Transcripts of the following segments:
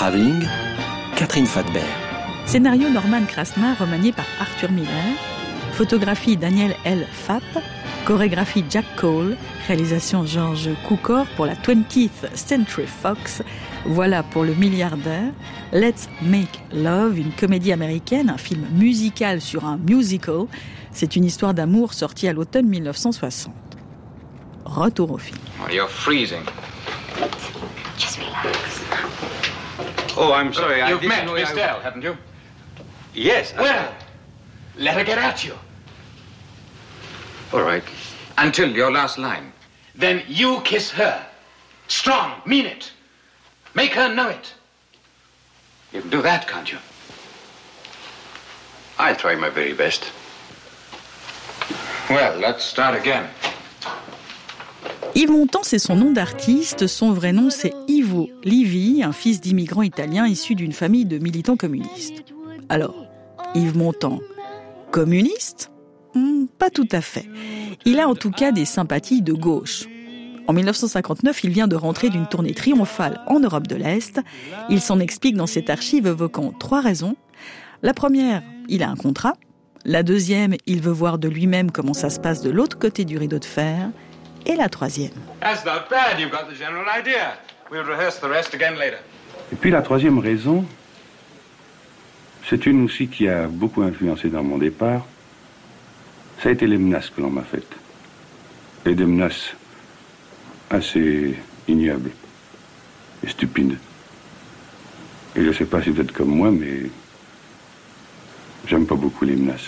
Travelling, Catherine Fathbert. Scénario Norman Krasna, remanié par Arthur Miller. Photographie Daniel L. Fapp. Chorégraphie Jack Cole. Réalisation George Cukor pour la 20th Century Fox. Voilà pour Le Milliardaire. Let's Make Love, une comédie américaine, un film musical sur un musical. C'est une histoire d'amour sortie à l'automne 1960. Retour au film. Oh, you're freezing. Just relax. Oh, I'm sorry. You've met Estelle, haven't you? Yes. Well, let her get at you. All right. Until your last line. Then you kiss her. Strong, mean it. Make her know it. You can do that, can't you? I'll try my very best. Well, let's start again. Yves Montand, c'est son nom d'artiste. Son vrai nom, c'est Ivo Livi, un fils d'immigrants italiens issus d'une famille de militants communistes. Alors, Yves Montand, communiste ? Pas tout à fait. Il a en tout cas des sympathies de gauche. En 1959, il vient de rentrer d'une tournée triomphale en Europe de l'Est. Il s'en explique dans cette archive évoquant 3 raisons. La première, il a un contrat. La deuxième, il veut voir de lui-même comment ça se passe de l'autre côté du rideau de fer. Et la troisième. That's not bad. You've got the general idea. We'll rehearse the rest again later. Et puis la troisième raison, c'est une aussi qui a beaucoup influencé dans mon départ. Ça a été les menaces que l'on m'a faites. Et des menaces assez ignobles et stupides. Et je ne sais pas si vous êtes comme moi, mais j'aime pas beaucoup les menaces.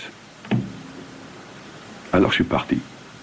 Alors je suis parti.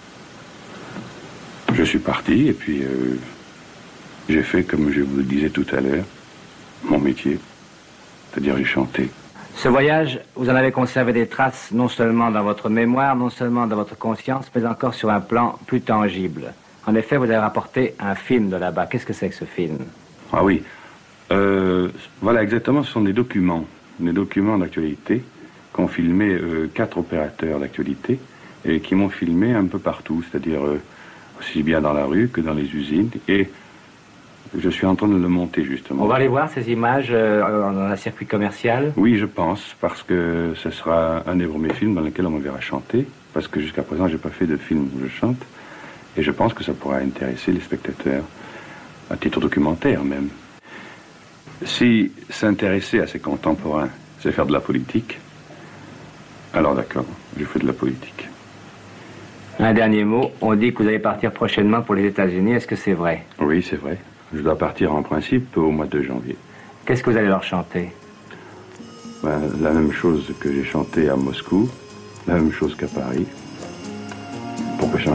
Je suis parti et puis j'ai fait, comme je vous le disais tout à l'heure, mon métier, c'est-à-dire j'ai chanté. Ce voyage, vous en avez conservé des traces non seulement dans votre mémoire, non seulement dans votre conscience, mais encore sur un plan plus tangible. En effet, vous avez rapporté un film de là-bas. Qu'est-ce que c'est que ce film ? Ah oui, voilà exactement, ce sont des documents d'actualité qu'ont filmé 4 opérateurs d'actualité et qui m'ont filmé un peu partout, c'est-à-dire aussi bien dans la rue que dans les usines, et je suis en train de le monter justement. On va aller voir ces images dans un circuit commercial ? Oui, je pense, parce que ce sera un des premiers films dans lequel on me verra chanter, parce que jusqu'à présent, j'ai pas fait de film où je chante, et je pense que ça pourra intéresser les spectateurs, à titre documentaire même. Si s'intéresser à ses contemporains, c'est faire de la politique, alors d'accord, je fais de la politique. Un dernier mot, on dit que vous allez partir prochainement pour les États-Unis, est-ce que c'est vrai ? Oui, c'est vrai. Je dois partir en principe au mois de janvier. Qu'est-ce que vous allez leur chanter ? La même chose que j'ai chanté à Moscou, la même chose qu'à Paris. Pourquoi changer ?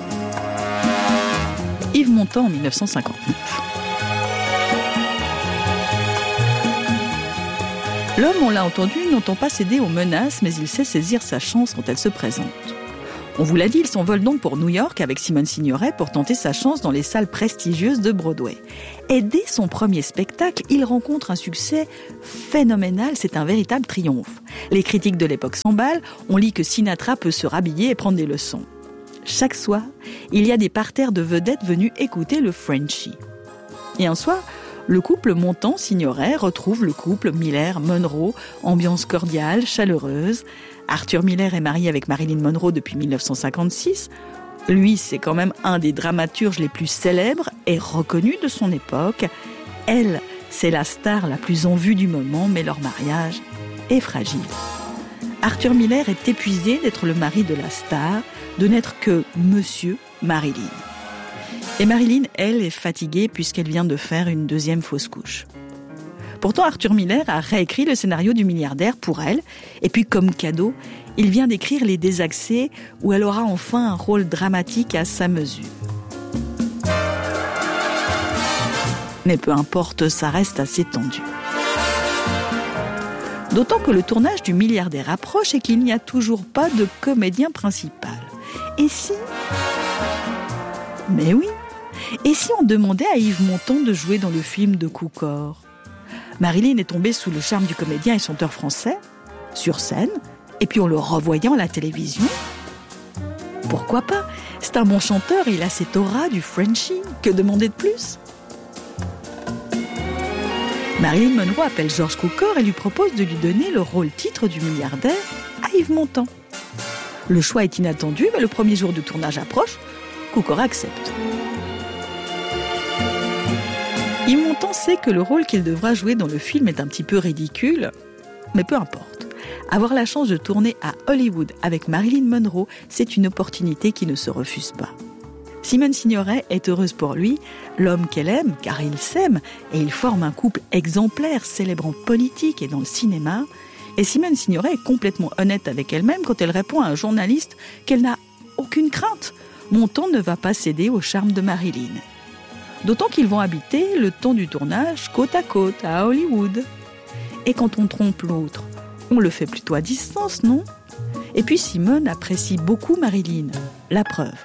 Yves Montand en 1959. L'homme, on l'a entendu, n'entend pas céder aux menaces, mais il sait saisir sa chance quand elle se présente. On vous l'a dit, il s'envole donc pour New York avec Simone Signoret pour tenter sa chance dans les salles prestigieuses de Broadway. Et dès son premier spectacle, il rencontre un succès phénoménal, c'est un véritable triomphe. Les critiques de l'époque s'emballent, on lit que Sinatra peut se rhabiller et prendre des leçons. Chaque soir, il y a des parterres de vedettes venues écouter le Frenchie. Et un soir, le couple Montand-Signoret retrouve le couple Miller-Monroe, ambiance cordiale, chaleureuse. Arthur Miller est marié avec Marilyn Monroe depuis 1956. Lui, c'est quand même un des dramaturges les plus célèbres et reconnus de son époque. Elle, c'est la star la plus en vue du moment, mais leur mariage est fragile. Arthur Miller est épuisé d'être le mari de la star, de n'être que Monsieur Marilyn. Et Marilyn, elle, est fatiguée puisqu'elle vient de faire une 2e fausse couche. Pourtant, Arthur Miller a réécrit le scénario du Milliardaire pour elle. Et puis, comme cadeau, il vient d'écrire Les Désaxés, où elle aura enfin un rôle dramatique à sa mesure. Mais peu importe, ça reste assez tendu. D'autant que le tournage du Milliardaire approche et qu'il n'y a toujours pas de comédien principal. Et si... Mais oui. Et si on demandait à Yves Montand de jouer dans le film de Cukor ? Marilyn est tombée sous le charme du comédien et chanteur français, sur scène, et puis on le revoyait à la télévision. Pourquoi pas ? C'est un bon chanteur et il a cette aura du Frenchie. Que demander de plus ? Marilyn Monroe appelle George Cukor et lui propose de lui donner le rôle titre du milliardaire à Yves Montand. Le choix est inattendu, mais le premier jour du tournage approche, Cukor accepte. Yves Montand sait que le rôle qu'il devra jouer dans le film est un petit peu ridicule, mais peu importe. Avoir la chance de tourner à Hollywood avec Marilyn Monroe, c'est une opportunité qui ne se refuse pas. Simone Signoret est heureuse pour lui, l'homme qu'elle aime, car ils s'aiment, et ils forment un couple exemplaire, célèbre en politique et dans le cinéma. Et Simone Signoret est complètement honnête avec elle-même quand elle répond à un journaliste qu'elle n'a aucune crainte. Montand ne va pas céder au charme de Marilyn. D'autant qu'ils vont habiter le temps du tournage côte à côte à Hollywood. Et quand on trompe l'autre, on le fait plutôt à distance, non ? Et puis Simone apprécie beaucoup Marilyn. La preuve.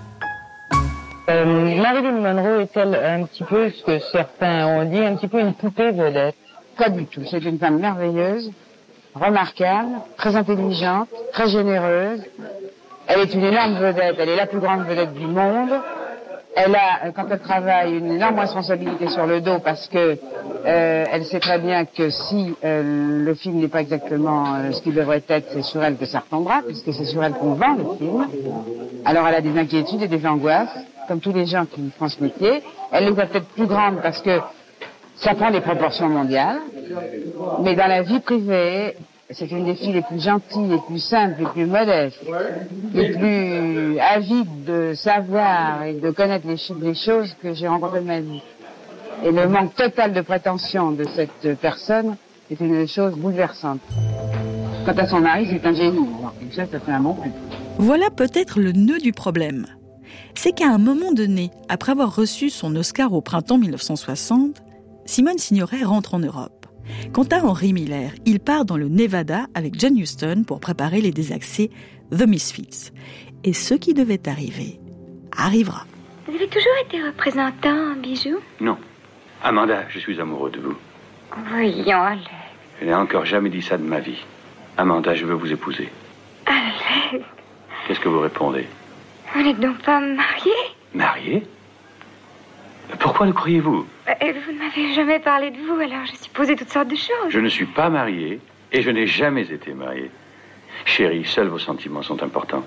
Marilyn Monroe est-elle un petit peu ce que certains ont dit, un petit peu une poupée vedette? Pas du tout. C'est une femme merveilleuse, remarquable, très intelligente, très généreuse. Elle est une énorme vedette. Elle est la plus grande vedette du monde. Elle a, quand elle travaille, une énorme responsabilité sur le dos parce que elle sait très bien que si le film n'est pas exactement ce qu'il devrait être, c'est sur elle que ça retombera, puisque c'est sur elle qu'on vend le film. Alors elle a des inquiétudes et des angoisses, comme tous les gens qui font ce métier. Elle les a peut-être plus grandes parce que ça prend des proportions mondiales. Mais dans la vie privée, c'est une des filles les plus gentilles, les plus simples, les plus modestes, les plus avides de savoir et de connaître les choses que j'ai rencontrées de ma vie. Et le manque total de prétention de cette personne est une chose bouleversante. Quant à son mari, c'est un génie. Alors, ça fait un bon coup. Voilà peut-être le nœud du problème. C'est qu'à un moment donné, après avoir reçu son Oscar au printemps 1960, Simone Signoret rentre en Europe. Quant à Henry Miller, il part dans le Nevada avec John Huston pour préparer les désaxés The Misfits. Et ce qui devait arriver, arrivera. Vous avez toujours été représentant, Bijou? Non. Amanda, je suis amoureux de vous. Voyons, Alex. Je n'ai encore jamais dit ça de ma vie. Amanda, je veux vous épouser. Alex. Qu'est-ce que vous répondez? Vous n'êtes donc pas marié? Marié? Pourquoi le croyez-vous? Vous ne m'avez jamais parlé de vous, alors je supposais toutes sortes de choses. Je ne suis pas marié et je n'ai jamais été marié. Chérie, seuls vos sentiments sont importants.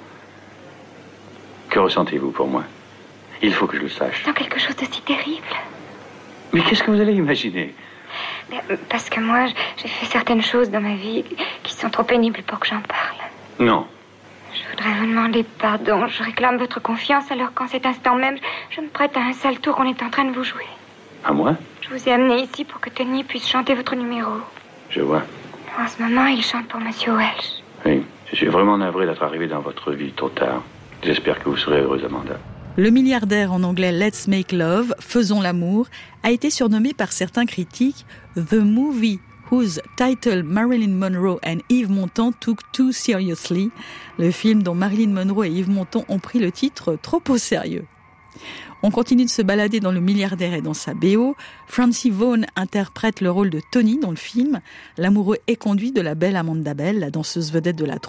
Que ressentez-vous pour moi? Il faut que je le sache. Dans quelque chose de si terrible. Mais qu'est-ce que vous allez imaginer? Parce que moi, j'ai fait certaines choses dans ma vie qui sont trop pénibles pour que j'en parle. Non. Je voudrais vous demander pardon. Je réclame votre confiance alors qu'en cet instant même, je me prête à un sale tour qu'on est en train de vous jouer. À moi? Je vous ai amené ici pour que Tony puisse chanter votre numéro. Je vois. En ce moment, il chante pour Monsieur Welsh. Oui, je suis vraiment navré d'être arrivé dans votre vie trop tard. J'espère que vous serez heureuse, Amanda. Le milliardaire, en anglais Let's Make Love, Faisons l'amour, a été surnommé par certains critiques The Movie whose title Marilyn Monroe and Yves Montand took too seriously, le film dont Marilyn Monroe et Yves Montand ont pris le titre trop au sérieux. On continue de se balader dans Le milliardaire et dans sa BO. Francie Vaughan interprète le rôle de Tony dans le film, l'amoureux éconduit de la belle Amanda Bell, la danseuse vedette de la troupe.